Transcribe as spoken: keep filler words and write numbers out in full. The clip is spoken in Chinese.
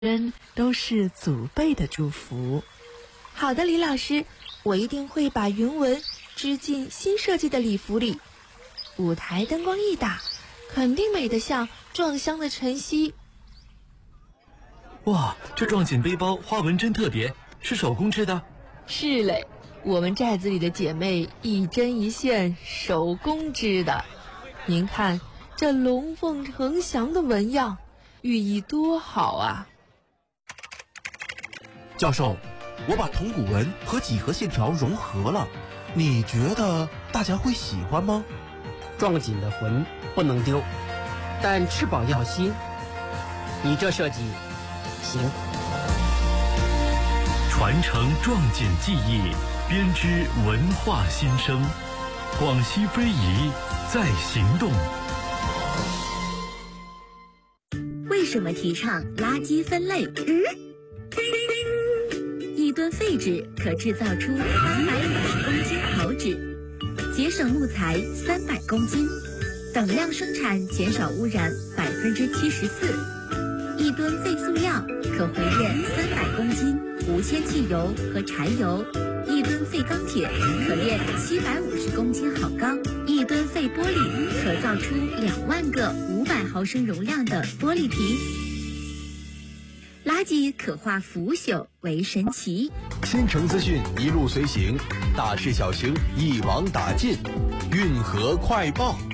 人都是祖辈的祝福。 好的，李老师，我一定会把云纹织进新设计的礼服里。舞台灯光一打，肯定美得像撞香的晨曦。 哇，这撞锦背包花纹真特别，是手工织的？ 是嘞，我们寨子里的姐妹一针一线手工织的。您看这龙凤呈祥的纹样，寓意多好啊！ 教授，我把铜鼓纹和几何线条融合了，你觉得大家会喜欢吗？ 撞锦的魂不能丢，但翅膀要新。你这设计行。 传承撞锦技艺，编织文化新生。广西非遗在行动。 为什么提倡垃圾分类？嗯，一吨废纸可制造出八百五十公斤好纸，节省木材三百公斤，等量生产减少污染百分之七十四。一吨废塑料可回炼三百公斤无铅汽油和柴油。一吨废钢铁可炼七百五十公斤好钢，一吨废玻璃可造出两万个五百毫升容量的玻璃瓶。垃圾可化腐朽为神奇。 新城资讯一路随行，大事小情一网打尽，运河快报。